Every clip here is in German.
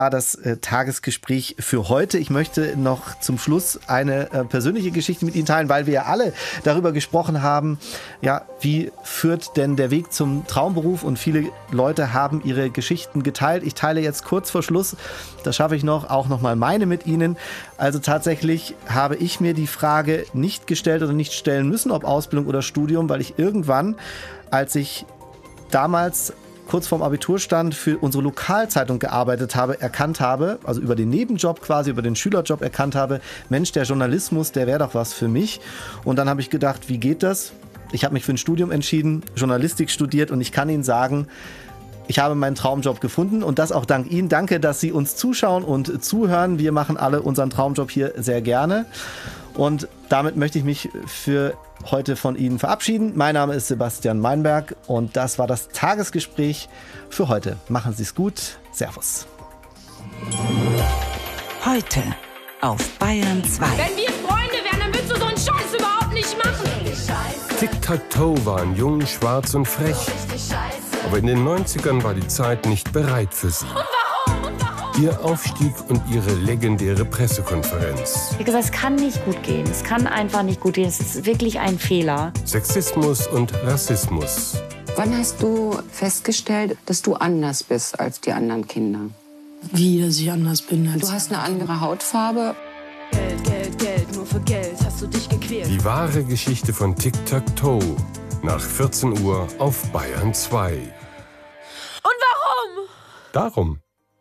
Das Tagesgespräch für heute. Ich möchte noch zum Schluss eine persönliche Geschichte mit Ihnen teilen, weil wir ja alle darüber gesprochen haben, ja, wie führt denn der Weg zum Traumberuf? Und viele Leute haben ihre Geschichten geteilt. Ich teile jetzt kurz vor Schluss, das schaffe ich auch noch mal meine mit Ihnen. Also tatsächlich habe ich mir die Frage nicht gestellt oder nicht stellen müssen, ob Ausbildung oder Studium, weil ich irgendwann, als ich damals kurz vorm Abiturstand für unsere Lokalzeitung gearbeitet habe, erkannt habe, also über den Nebenjob quasi, über den Schülerjob erkannt habe, Mensch, der Journalismus, der wäre doch was für mich. Und dann habe ich gedacht, wie geht das? Ich habe mich für ein Studium entschieden, Journalistik studiert und ich kann Ihnen sagen, ich habe meinen Traumjob gefunden und das auch dank Ihnen. Danke, dass Sie uns zuschauen und zuhören. Wir machen alle unseren Traumjob hier sehr gerne. Und damit möchte ich mich für heute von Ihnen verabschieden. Mein Name ist Sebastian Meinberg und das war das Tagesgespräch für heute. Machen Sie es gut. Servus. Heute auf Bayern 2. Wenn wir Freunde wären, dann würdest du so einen Scheiß überhaupt nicht machen. Tic-Tac-Toe waren jung, schwarz und frech. Aber in den 90ern war die Zeit nicht bereit für sie. Und warum? Ihr Aufstieg und ihre legendäre Pressekonferenz. Wie gesagt, es kann nicht gut gehen. Es kann einfach nicht gut gehen. Es ist wirklich ein Fehler. Sexismus und Rassismus. Wann hast du festgestellt, dass du anders bist als die anderen Kinder? Wie, dass ich anders bin als... Du hast eine andere Hautfarbe. Geld, Geld, Geld, nur für Geld hast du dich gequält. Die wahre Geschichte von Tic-Tac-Toe. Nach 14 Uhr auf Bayern 2. Und warum? Darum.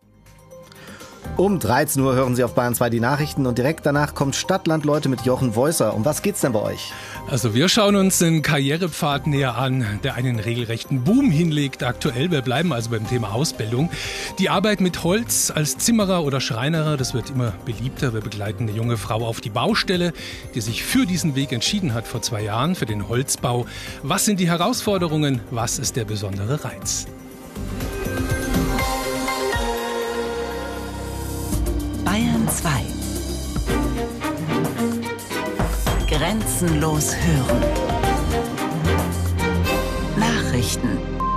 Um 13 Uhr hören Sie auf Bayern 2 die Nachrichten und direkt danach kommt Stadtland Leute mit Jochen Weusser. Um was geht's denn bei euch? Also wir schauen uns den Karrierepfad näher an, der einen regelrechten Boom hinlegt aktuell. Wir bleiben also beim Thema Ausbildung. Die Arbeit mit Holz als Zimmerer oder Schreinerer, das wird immer beliebter. Wir begleiten eine junge Frau auf die Baustelle, die sich für diesen Weg entschieden hat vor 2 Jahren, für den Holzbau. Was sind die Herausforderungen? Was ist der besondere Reiz? Bayern 2. Grenzenlos hören. Nachrichten.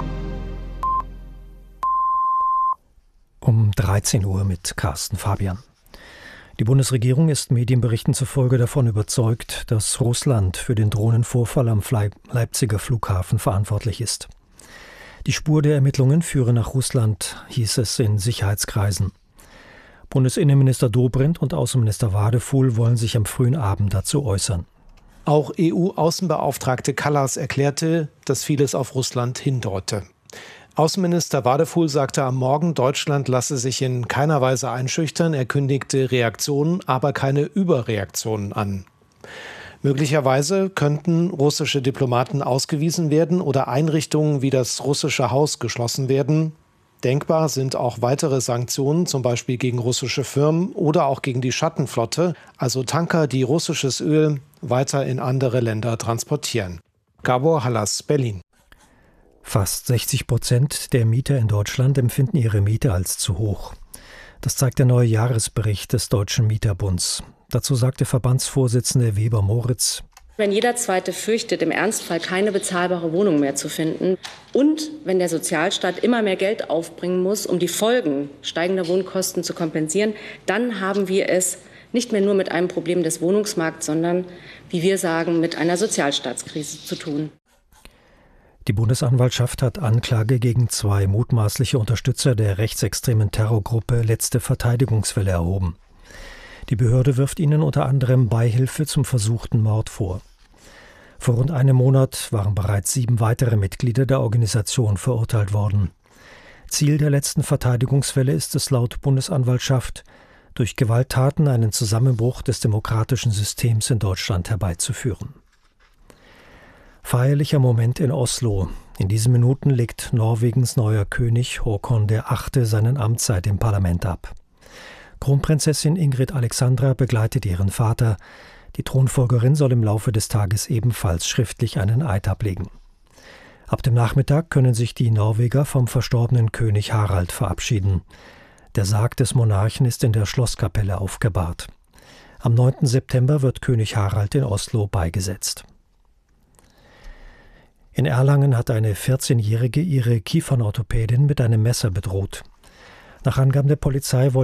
Um 13 Uhr mit Carsten Fabian. Die Bundesregierung ist Medienberichten zufolge davon überzeugt, dass Russland für den Drohnenvorfall am Leipziger Flughafen verantwortlich ist. Die Spur der Ermittlungen führe nach Russland, hieß es in Sicherheitskreisen. Bundesinnenminister Dobrindt und Außenminister Wadefuhl wollen sich am frühen Abend dazu äußern. Auch EU-Außenbeauftragte Kallas erklärte, dass vieles auf Russland hindeute. Außenminister Wadefuhl sagte am Morgen, Deutschland lasse sich in keiner Weise einschüchtern. Er kündigte Reaktionen, aber keine Überreaktionen an. Möglicherweise könnten russische Diplomaten ausgewiesen werden oder Einrichtungen wie das russische Haus geschlossen werden. Denkbar sind auch weitere Sanktionen, zum Beispiel gegen russische Firmen oder auch gegen die Schattenflotte, also Tanker, die russisches Öl weiter in andere Länder transportieren. Gabor Hallas, Berlin. Fast 60% der Mieter in Deutschland empfinden ihre Miete als zu hoch. Das zeigt der neue Jahresbericht des Deutschen Mieterbunds. Dazu sagte Verbandsvorsitzende Weber Moritz: Wenn jeder Zweite fürchtet, im Ernstfall keine bezahlbare Wohnung mehr zu finden und wenn der Sozialstaat immer mehr Geld aufbringen muss, um die Folgen steigender Wohnkosten zu kompensieren, dann haben wir es nicht mehr nur mit einem Problem des Wohnungsmarkts, sondern, wie wir sagen, mit einer Sozialstaatskrise zu tun. Die Bundesanwaltschaft hat Anklage gegen 2 mutmaßliche Unterstützer der rechtsextremen Terrorgruppe Letzte Verteidigungswelle erhoben. Die Behörde wirft ihnen unter anderem Beihilfe zum versuchten Mord vor. Vor rund einem Monat waren bereits 7 weitere Mitglieder der Organisation verurteilt worden. Ziel der Letzten Verteidigungswelle ist es laut Bundesanwaltschaft, durch Gewalttaten einen Zusammenbruch des demokratischen Systems in Deutschland herbeizuführen. Feierlicher Moment in Oslo. In diesen Minuten legt Norwegens neuer König Håkon VIII. Seinen Amtszeit im Parlament ab. Kronprinzessin Ingrid Alexandra begleitet ihren Vater. Die Thronfolgerin soll im Laufe des Tages ebenfalls schriftlich einen Eid ablegen. Ab dem Nachmittag können sich die Norweger vom verstorbenen König Harald verabschieden. Der Sarg des Monarchen ist in der Schlosskapelle aufgebahrt. Am 9. September wird König Harald in Oslo beigesetzt. In Erlangen hat eine 14-Jährige ihre Kiefernorthopädin mit einem Messer bedroht. Nach Angaben der Polizei